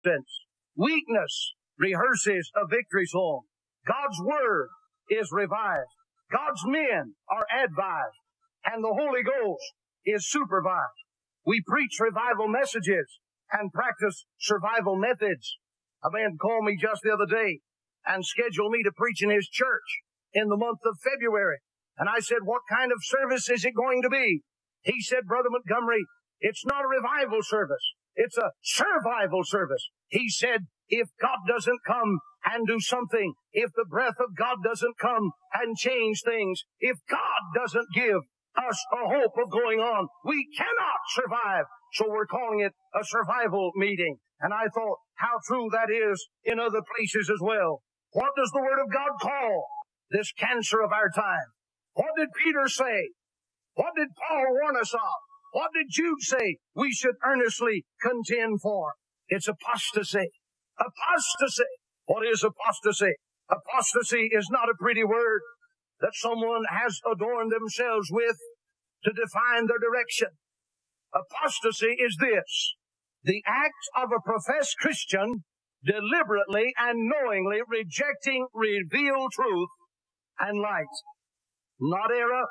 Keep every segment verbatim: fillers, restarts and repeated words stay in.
Weakness rehearses a victory song. God's Word is revised. God's men are advised. And the Holy Ghost is supervised. We preach revival messages and practice survival methods. A man called me just the other day and scheduled me to preach in his church in the month of February. And I said, what kind of service is it going to be? He said, Brother Montgomery, it's not a revival service. It's a survival service. He said, if God doesn't come and do something, if the breath of God doesn't come and change things, if God doesn't give us a hope of going on, we cannot survive. So we're calling it a survival meeting. And I thought how true that is in other places as well. What does the Word of God call this cancer of our time? What did Peter say? What did Paul warn us of? What did Jude say we should earnestly contend for? It's apostasy. Apostasy. What is apostasy? Apostasy is not a pretty word that someone has adorned themselves with to define their direction. Apostasy is this: the act of a professed Christian deliberately and knowingly rejecting revealed truth and light. Not error,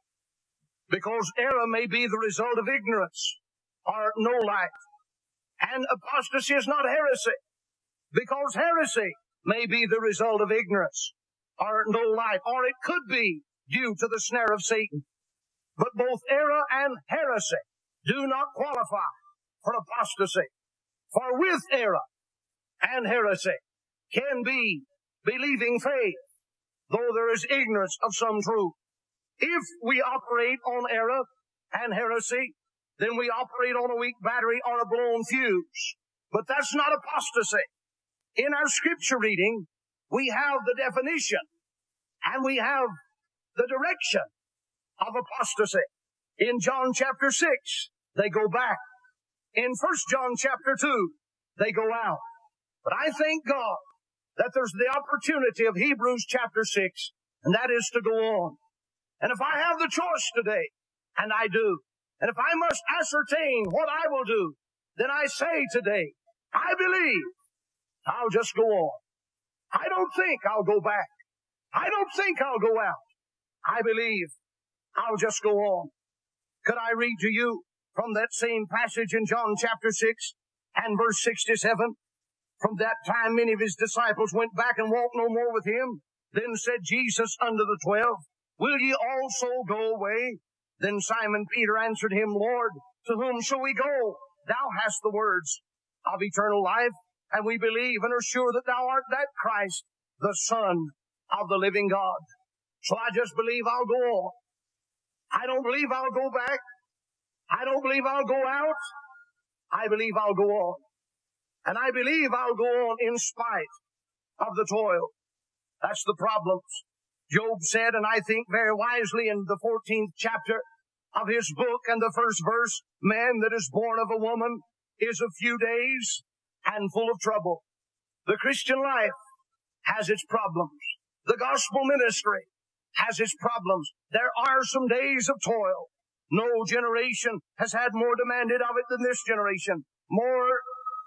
because error may be the result of ignorance or no light. And apostasy is not heresy, because heresy may be the result of ignorance or no light, or it could be due to the snare of Satan. But both error and heresy do not qualify for apostasy. For with error and heresy can be believing faith, though there is ignorance of some truth. If we operate on error and heresy, then we operate on a weak battery or a blown fuse. But that's not apostasy. In our scripture reading, we have the definition and we have the direction of apostasy. In John chapter six, they go back. In First John chapter two, they go out. But I thank God that there's the opportunity of Hebrews chapter six, and that is to go on. And if I have the choice today, and I do, and if I must ascertain what I will do, then I say today, I believe I'll just go on. I don't think I'll go back. I don't think I'll go out. I believe I'll just go on. Could I read to you from that same passage in John chapter six and verse sixty-seven? From that time many of his disciples went back and walked no more with him. Then said Jesus unto the twelve, Will ye also go away? Then Simon Peter answered him, Lord, to whom shall we go? Thou hast the words of eternal life, and we believe and are sure that thou art that Christ, the Son of the living God. So I just believe I'll go on. I don't believe I'll go back. I don't believe I'll go out. I believe I'll go on. And I believe I'll go on in spite of the toil. That's the problems. Job said, and I think very wisely in the fourteenth chapter of his book and the first verse, man that is born of a woman is a few days and full of trouble. The Christian life has its problems. The gospel ministry has its problems. There are some days of toil. No generation has had more demanded of it than this generation. More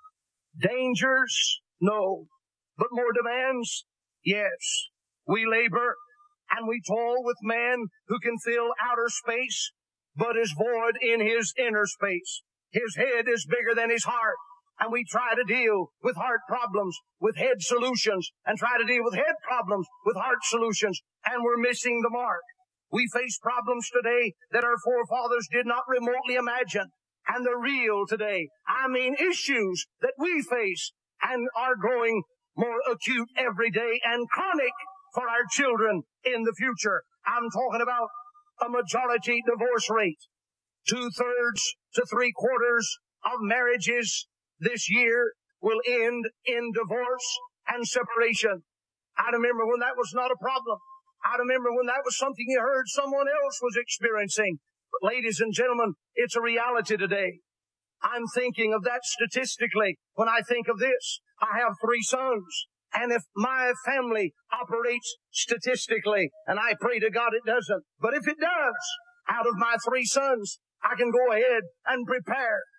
dangers? No. But more demands? Yes. We labor and we toil with man who can fill outer space, but is void in his inner space. His head is bigger than his heart. And we try to deal with heart problems with head solutions, and try to deal with head problems with heart solutions, and we're missing the mark. We face problems today that our forefathers did not remotely imagine, and they're real today. I mean issues that we face and are growing more acute every day and chronic for our children in the future. I'm talking about a majority divorce rate. Two-thirds to three-quarters of marriages this year will end in divorce and separation. I remember when that was not a problem. I remember when that was something you heard someone else was experiencing. But ladies and gentlemen, it's a reality today. I'm thinking of that statistically when I think of this. I have three sons. And if my family operates statistically, and I pray to God it doesn't, but if it does, out of my three sons, I can go ahead and prepare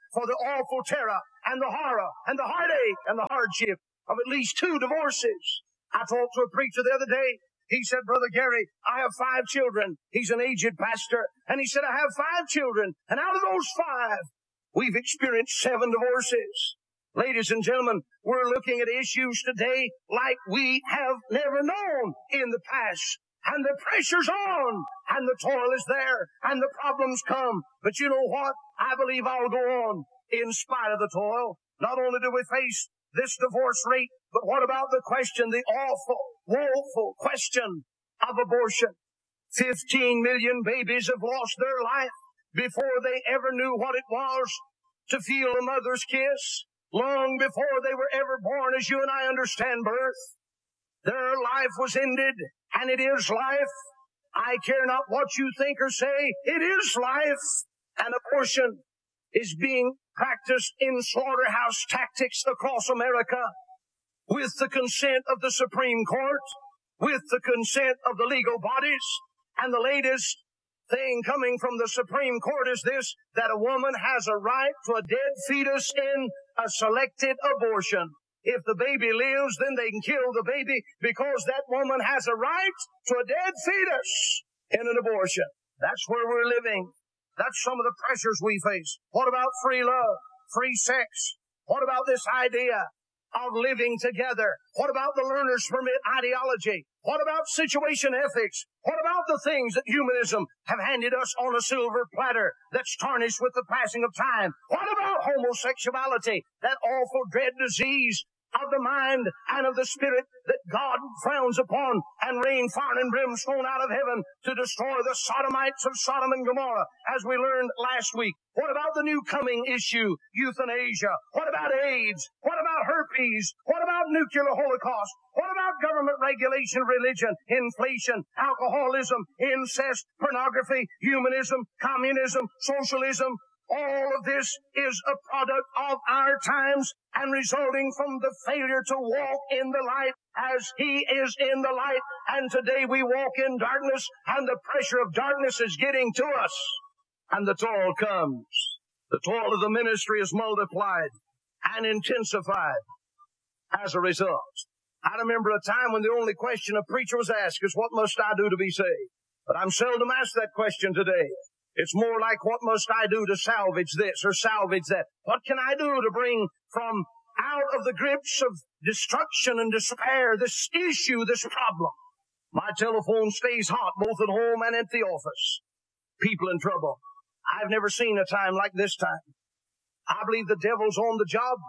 for the awful terror and the horror and the heartache and the hardship of at least two divorces. I talked to a preacher the other day. He said, Brother Gary, I have five children. He's an aged pastor. And he said, I have five children. And out of those five, we've experienced seven divorces. Ladies and gentlemen, we're looking at issues today like we have never known in the past. And the pressure's on, and the toil is there, and the problems come. But you know what? I believe I'll go on in spite of the toil. Not only do we face this divorce rate, but what about the question, the awful, woeful question of abortion? Fifteen million babies have lost their life before they ever knew what it was to feel a mother's kiss, long before they were ever born, as you and I understand birth. Their life was ended, and it is life. I care not what you think or say. It is life. And abortion is being practiced in slaughterhouse tactics across America with the consent of the Supreme Court, with the consent of the legal bodies. And the latest thing coming from the Supreme Court is this, that a woman has a right to a dead fetus in a selected abortion. If the baby lives, then they can kill the baby because that woman has a right to a dead fetus in an abortion. That's where we're living. That's some of the pressures we face. What about free love, free sex? What about this idea of living together? What about the learner's permit ideology? What about situation ethics? What about the things that humanism have handed us on a silver platter that's tarnished with the passing of time? What about homosexuality, that awful dread disease of the mind and of the spirit that God frowns upon and rain fire and brimstone out of heaven to destroy the sodomites of Sodom and Gomorrah, as we learned last week? What about the new coming issue, euthanasia? What about AIDS? What about herpes? What about nuclear holocaust? What about government regulation, religion, inflation, alcoholism, incest, pornography, humanism, communism, socialism? All of this is a product of our times and resulting from the failure to walk in the light as He is in the light. And today we walk in darkness, and the pressure of darkness is getting to us. And the toil comes. The toil of the ministry is multiplied and intensified as a result. I remember a time when the only question a preacher was asked is, what must I do to be saved? But I'm seldom asked that question today. It's more like, what must I do to salvage this or salvage that? What can I do to bring from out of the grips of destruction and despair this issue, this problem? My telephone stays hot both at home and at the office. People in trouble. I've never seen a time like this time. I believe the devil's on the job.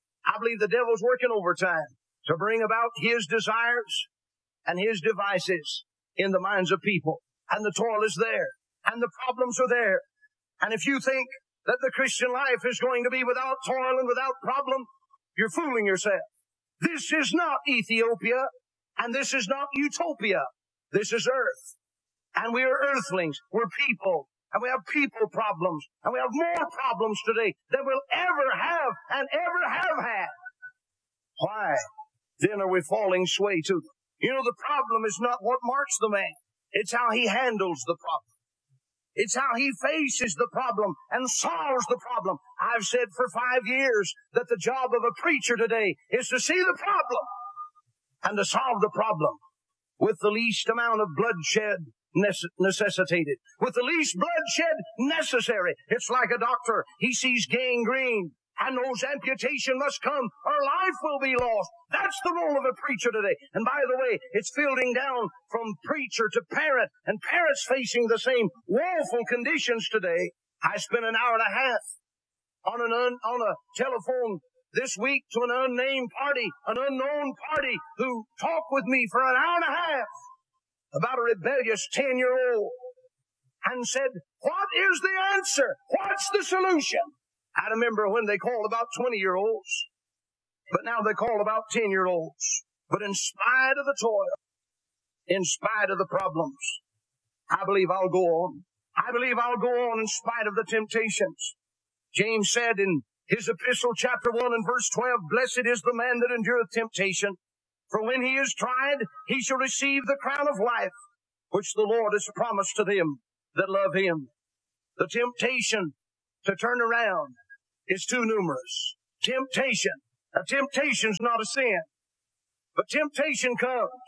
I believe the devil's working overtime to bring about his desires and his devices in the minds of people. And the toil is there. And the problems are there. And if you think that the Christian life is going to be without toil and without problem, you're fooling yourself. This is not Ethiopia, and this is not utopia. This is earth. And we are earthlings. We're people. And we have people problems. And we have more problems today than we'll ever have and ever have had. Why then are we falling sway to them? You know, the problem is not what marks the man. It's how he handles the problem. It's how he faces the problem and solves the problem. I've said for five years that the job of a preacher today is to see the problem and to solve the problem with the least amount of bloodshed necessitated, with the least bloodshed necessary. It's like a doctor. He sees gangrene and knows amputation must come or life will be lost. That's the role of a preacher today. And by the way, it's filtering down from preacher to parent, and parents facing the same woeful conditions today. I spent an hour and a half on an un, on a telephone this week to an unnamed party, an unknown party, who talked with me for an hour and a half about a rebellious ten-year-old and said, what is the answer? What's the solution? I remember when they called about twenty-year-olds, but now they call about ten-year-olds. But in spite of the toil, in spite of the problems, I believe I'll go on. I believe I'll go on in spite of the temptations. James said in his epistle, chapter one and verse twelve, blessed is the man that endureth temptation, for when he is tried, he shall receive the crown of life, which the Lord has promised to them that love Him. The temptation to turn around is too numerous. Temptation. Now, temptation's not a sin, but temptation comes.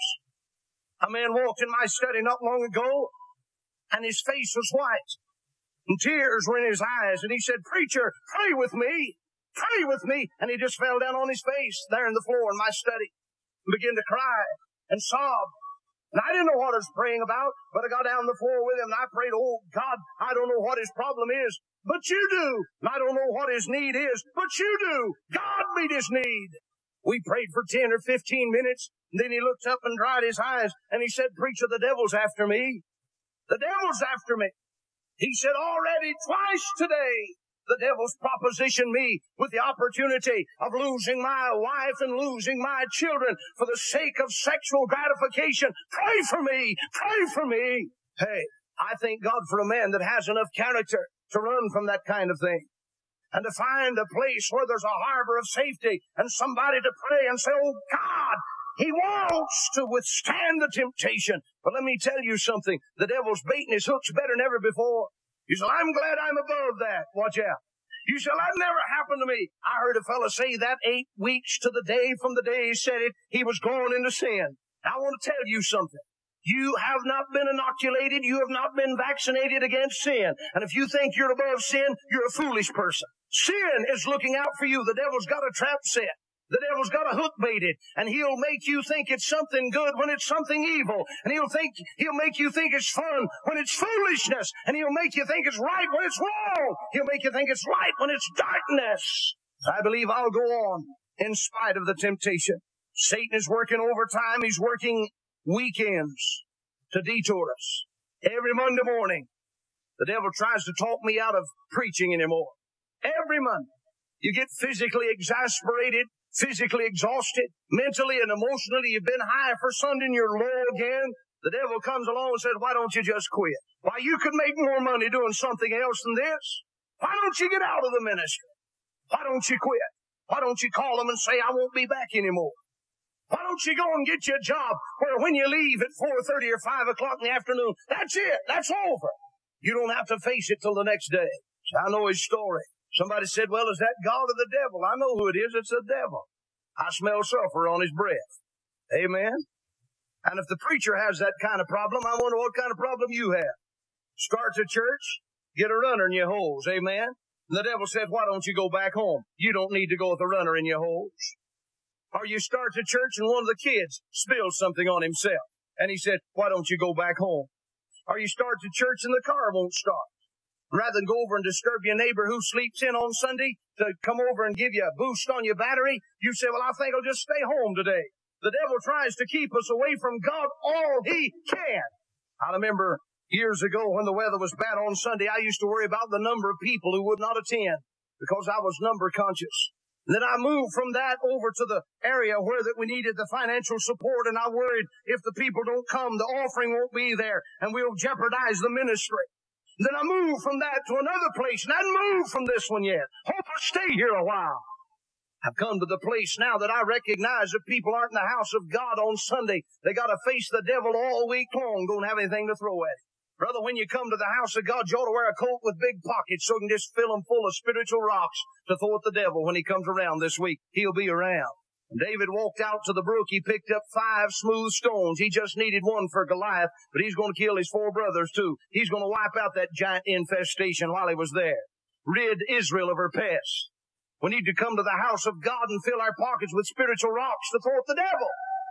A man walked in my study not long ago, and his face was white, and tears were in his eyes, and he said, "Preacher, pray with me, pray with me." And he just fell down on his face there in the floor in my study and began to cry and sob. And I didn't know what I was praying about, but I got down on the floor with him and I prayed, "Oh God, I don't know what his problem is, but you do. And I don't know what his need is, but you do. God meet his need." We prayed for ten or fifteen minutes, and then he looked up and dried his eyes, and he said, "Preacher, the devil's after me. The devil's after me." He said, "Already twice today, the devil's propositioned me with the opportunity of losing my wife and losing my children for the sake of sexual gratification. Pray for me. Pray for me." Hey, I thank God for a man that has enough character to run from that kind of thing and to find a place where there's a harbor of safety and somebody to pray and say, "Oh God, he wants to withstand the temptation." But let me tell you something. The devil's baiting his hooks better than ever before. You say, "I'm glad I'm above that." Watch out. You say, "That never happened to me." I heard a fellow say that eight weeks to the day from the day he said it, he was going into sin. I want to tell you something. You have not been inoculated. You have not been vaccinated against sin. And if you think you're above sin, you're a foolish person. Sin is looking out for you. The devil's got a trap set. The devil's got a hook baited, and he'll make you think it's something good when it's something evil. And he'll think, he'll make you think it's fun when it's foolishness. And he'll make you think it's right when it's wrong. He'll make you think it's light when it's darkness. I believe I'll go on in spite of the temptation. Satan is working overtime. He's working weekends to detour us. Every Monday morning, the devil tries to talk me out of preaching anymore. Every Monday. You get physically exasperated, physically exhausted, mentally and emotionally. You've been high for Sunday and you're low again. The devil comes along and says, "Why don't you just quit? Why, you could make more money doing something else than this. Why don't you get out of the ministry? Why don't you quit? Why don't you call them and say, 'I won't be back anymore'? Why don't you go and get you a job where when you leave at four thirty or five o'clock in the afternoon, that's it, that's over. You don't have to face it till the next day." So I know his story. Somebody said, "Well, is that God or the devil?" I know who it is. It's the devil. I smell sulfur on his breath. Amen? And if the preacher has that kind of problem, I wonder what kind of problem you have. Start to church, get a runner in your hose. Amen? And the devil said, "Why don't you go back home? You don't need to go with a runner in your hose." Or you start to church and one of the kids spills something on himself. And he said, "Why don't you go back home?" Or you start to church and the car won't start. Rather than go over and disturb your neighbor who sleeps in on Sunday to come over and give you a boost on your battery, you say, "Well, I think I'll just stay home today." The devil tries to keep us away from God all he can. I remember years ago when the weather was bad on Sunday, I used to worry about the number of people who would not attend because I was number conscious. And then I moved from that over to the area where that we needed the financial support, and I worried if the people don't come, the offering won't be there, and we'll jeopardize the ministry. Then I moved from that to another place, and I hadn't moved from this one yet. Hope I stay here a while. I've come to the place now that I recognize that people aren't in the house of God on Sunday. They got to face the devil all week long, don't have anything to throw at him. Brother, when you come to the house of God, you ought to wear a coat with big pockets so you can just fill them full of spiritual rocks to throw at the devil when he comes around this week. He'll be around. David walked out to the brook. He picked up five smooth stones. He just needed one for Goliath, but he's going to kill his four brothers too. He's going to wipe out that giant infestation while he was there. Rid Israel of her pests. We need to come to the house of God and fill our pockets with spiritual rocks to throw at the devil,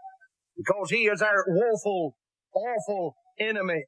because he is our woeful, awful enemy.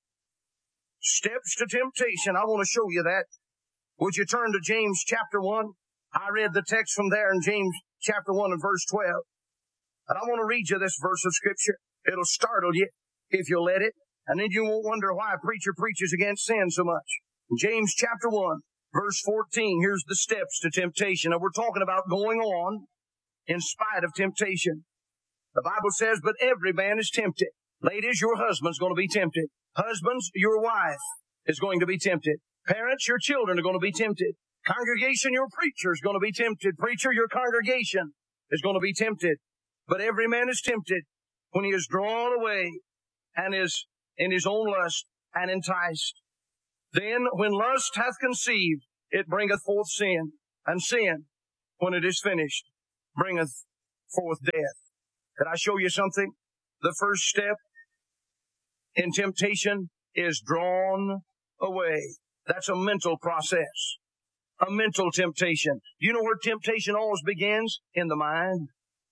Steps to temptation. I want to show you that. Would you turn to James chapter one? I read the text from there in James chapter one and verse twelve. And I want to read you this verse of Scripture. It'll startle you if you'll let it. And then you won't wonder why a preacher preaches against sin so much. In James chapter one, verse fourteen, here's the steps to temptation. And we're talking about going on in spite of temptation. The Bible says, "But every man is tempted." Ladies, your husband's going to be tempted. Husbands, your wife is going to be tempted. Parents, your children are going to be tempted. Congregation, your preacher is going to be tempted. Preacher, your congregation is going to be tempted. But every man is tempted when he is drawn away and is in his own lust and enticed. Then when lust hath conceived, it bringeth forth sin. And sin, when it is finished, bringeth forth death. Could I show you something? The first step in temptation is drawn away. That's a mental process. A mental temptation. Do you know where temptation always begins? In the mind.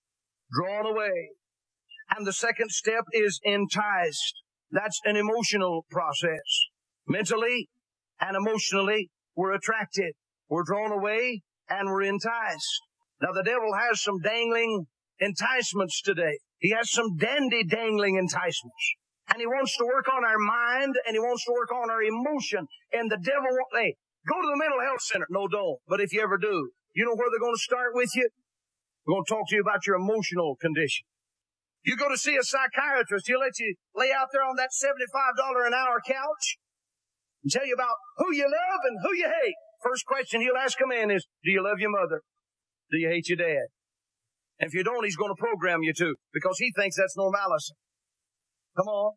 Drawn away. And the second step is enticed. That's an emotional process. Mentally and emotionally, we're attracted. We're drawn away and we're enticed. Now the devil has some dangling enticements today. He has some dandy dangling enticements. And he wants to work on our mind and he wants to work on our emotion. And the devil won't, hey, go to the mental health center. No, don't. But if you ever do, you know where they're going to start with you? We're going to talk to you about your emotional condition. You go to see a psychiatrist, he'll let you lay out there on that seventy-five dollars an hour couch and tell you about who you love and who you hate. First question he'll ask a man is, do you love your mother? Do you hate your dad? And if you don't, he's going to program you to, because he thinks that's normalcy. Come on.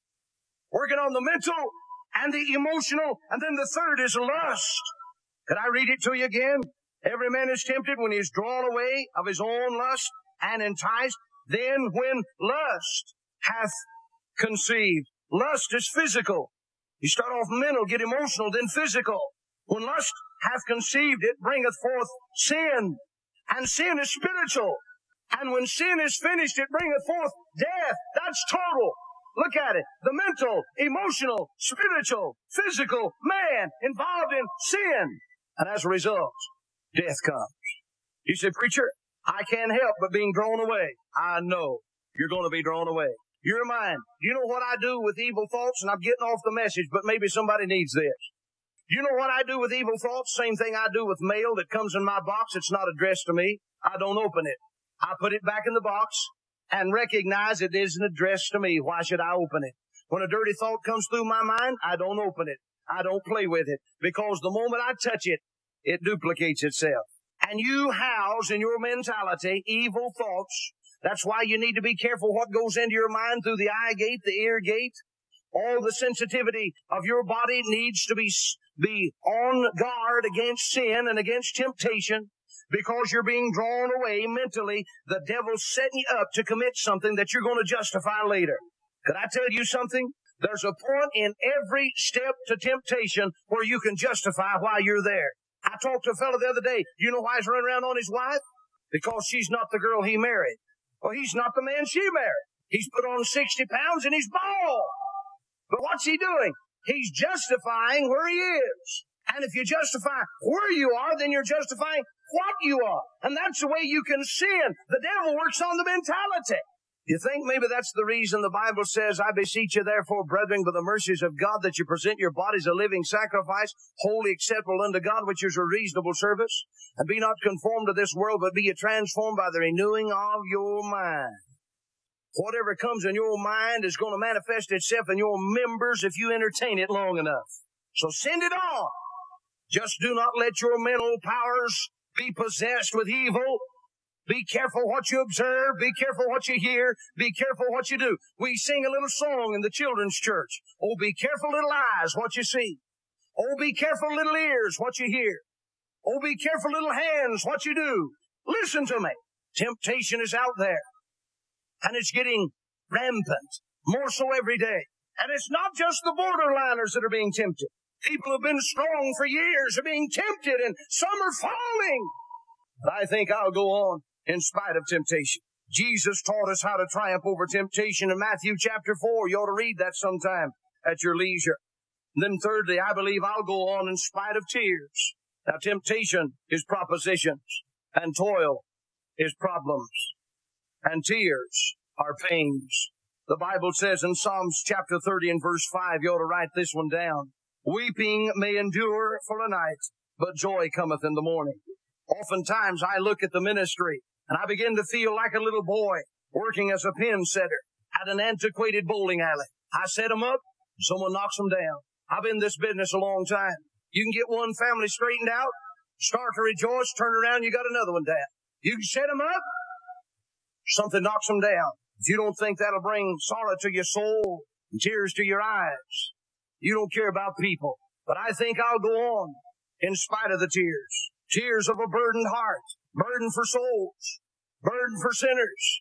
Working on the mental and the emotional, and then the third is lust. Could I read it to you again? Every man is tempted when he is drawn away of his own lust and enticed. Then when lust hath conceived. Lust is physical. You start off mental, get emotional, then physical. When lust hath conceived, it bringeth forth sin. And sin is spiritual. And when sin is finished, it bringeth forth death. That's total. Look at it. The mental, emotional, spiritual, physical man involved in sin. And as a result, death comes. You say, preacher, I can't help but being drawn away. I know you're going to be drawn away. Your mind. Do you know what I do with evil thoughts? And I'm getting off the message, but maybe somebody needs this. You know what I do with evil thoughts? Same thing I do with mail that comes in my box. It's not addressed to me. I don't open it. I put it back in the box and recognize it isn't addressed to me. Why should I open it? When a dirty thought comes through my mind, I don't open it. I don't play with it, because the moment I touch it, it duplicates itself. And you house in your mentality evil thoughts. That's why you need to be careful what goes into your mind through the eye gate, the ear gate. All the sensitivity of your body needs to be, be on guard against sin and against temptation, because you're being drawn away mentally. The devil's setting you up to commit something that you're going to justify later. Could I tell you something? There's a point in every step to temptation where you can justify why you're there. I talked to a fellow the other day. You know why he's running around on his wife? Because she's not the girl he married. Well, he's not the man she married. He's put on sixty pounds and he's bald. But what's he doing? He's justifying where he is. And if you justify where you are, then you're justifying what you are. And that's the way you can sin. The devil works on the mentality. You think maybe that's the reason the Bible says, I beseech you therefore, brethren, by the mercies of God, that you present your bodies a living sacrifice, wholly acceptable unto God, which is a reasonable service. And be not conformed to this world, but be ye transformed by the renewing of your mind. Whatever comes in your mind is going to manifest itself in your members if you entertain it long enough. So send it on. Just do not let your mental powers be possessed with evil. Be careful what you observe. Be careful what you hear. Be careful what you do. We sing a little song in the children's church. Oh, be careful, little eyes, what you see. Oh, be careful, little ears, what you hear. Oh, be careful, little hands, what you do. Listen to me. Temptation is out there. And it's getting rampant. More so every day. And it's not just the borderliners that are being tempted. People who have been strong for years are being tempted, and some are falling. But I think I'll go on in spite of temptation. Jesus taught us how to triumph over temptation in Matthew chapter four. You ought to read that sometime at your leisure. And then thirdly, I believe I'll go on in spite of tears. Now, temptation is propositions, and toil is problems, and tears are pains. The Bible says in Psalms chapter thirty and verse five, you ought to write this one down. Weeping may endure for a night, but joy cometh in the morning. Oftentimes I look at the ministry and I begin to feel like a little boy working as a pin setter at an antiquated bowling alley. I set them up, someone knocks them down. I've been in this business a long time. You can get one family straightened out, start to rejoice, turn around, you got another one down. You can set them up, something knocks them down. If you don't think that'll bring sorrow to your soul and tears to your eyes, you don't care about people. But I think I'll go on in spite of the tears. Tears of a burdened heart, burden for souls, burden for sinners.